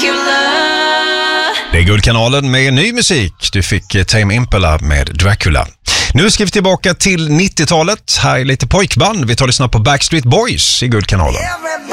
Det är Guldkanalen med ny musik. Du fick Tame Impala med Dracula. Nu ska vi tillbaka till 90-talet. Här är lite pojkband. Vi tar lyssna på Backstreet Boys i Guldkanalen.